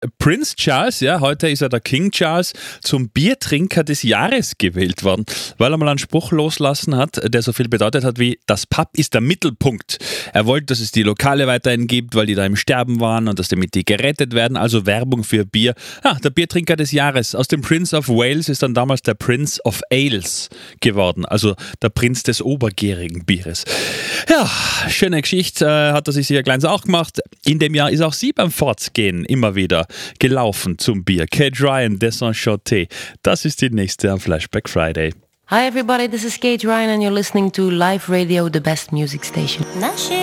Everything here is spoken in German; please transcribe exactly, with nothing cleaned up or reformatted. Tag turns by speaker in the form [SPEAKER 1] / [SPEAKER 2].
[SPEAKER 1] Prince Charles, ja, heute ist er der King Charles, zum Biertrinker des Jahres gewählt worden, weil er mal einen Spruch loslassen hat, der so viel bedeutet hat wie, das Pub ist der Mittelpunkt. Er wollte, dass es die Lokale weiterhin gibt, weil die da im Sterben waren und dass damit die gerettet werden, also Werbung für Bier. Ah, der Biertrinker des Jahres. Aus dem Prince of Wales ist dann damals der Prince of Ales geworden, also der Prinz des obergärigen Bieres. Ja, schöne Geschichte, äh, hat er sich sicher kleins auch gemacht. In dem Jahr ist auch sie beim Fortgehen immer wieder gelaufen zum Bier. Kate Ryan, Desenchanté. Das ist die nächste am Flashback Friday.
[SPEAKER 2] Hi everybody, this is Kate Ryan and you're listening to Live Radio, the best music station.